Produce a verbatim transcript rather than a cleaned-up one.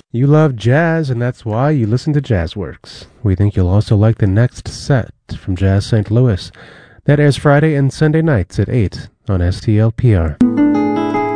You love jazz, and that's why you listen to JazzWorks. We think you'll also like the next set from Jazz Saint Louis. That airs Friday and Sunday nights at eight on S T L P R.